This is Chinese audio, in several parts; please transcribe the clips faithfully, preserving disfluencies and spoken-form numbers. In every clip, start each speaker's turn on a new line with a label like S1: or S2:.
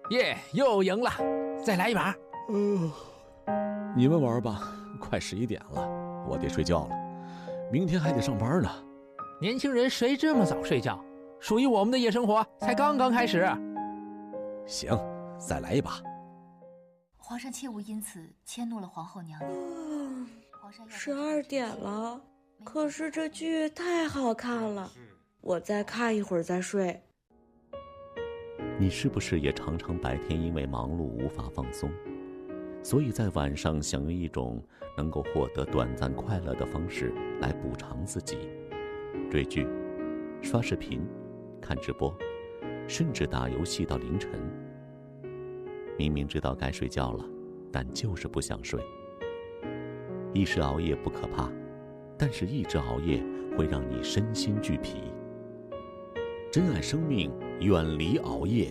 S1: 耶，又赢了，再来一把。
S2: 嗯、呃，你们玩吧，快十一点了，我得睡觉了，明天还得上班呢。
S1: 年轻人谁这么早睡觉？属于我们的夜生活才刚刚开始。
S2: 行，再来一把。
S3: 皇上切勿因此迁怒了皇后娘娘。
S4: 嗯，十二点了，可是这剧太好看了，我再看一会儿再睡。
S5: 你是不是也常常白天因为忙碌无法放松，所以在晚上想用一种能够获得短暂快乐的方式来补偿自己？追剧、刷视频、看直播，甚至打游戏到凌晨。明明知道该睡觉了，但就是不想睡。一时熬夜不可怕，但是一直熬夜会让你身心俱疲。珍爱生命，远离熬夜。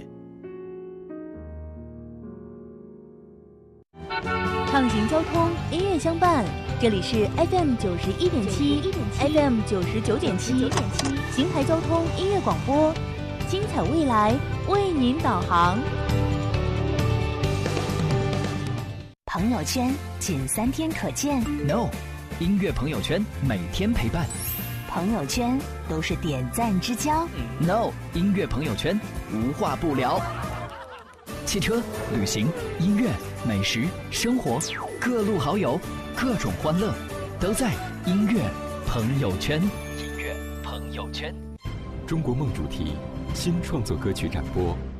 S6: 畅行交通，音乐相伴。这里是 F M 九十一点七 ，F M 九十九点七，邢台交通音乐广播，精彩未来为您导航。
S3: 朋友圈仅三天可见
S7: ，No， 音乐朋友圈每天陪伴。
S3: 朋友圈都是点赞之交
S7: ，No， 音乐朋友圈无话不聊。汽车、旅行、音乐、美食、生活，各路好友，各种欢乐，都在音乐朋友圈。
S8: 音乐朋友圈，中国梦主题新创作歌曲展播。